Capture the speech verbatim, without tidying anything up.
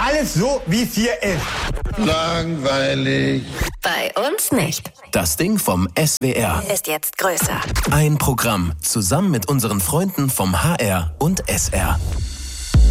alles so, wie es hier ist. Langweilig. Bei uns nicht. Das Ding vom S W R Ist jetzt größer. Ein Programm zusammen mit unseren Freunden vom H R und S R.